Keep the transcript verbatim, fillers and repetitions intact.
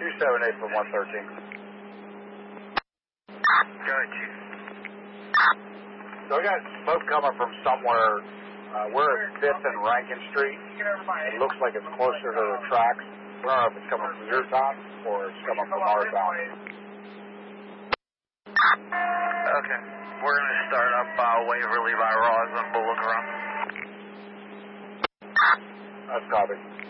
two seven eight from one thirteen. Go ahead, Chief. So we got smoke coming from somewhere. Uh, we're at fifth and Rankin Street. It looks like it's closer to the tracks. We don't know if it's coming from your town or it's coming from our town. Okay. We're going to start up uh, Waverly by Ross and we'll look around. That's copy.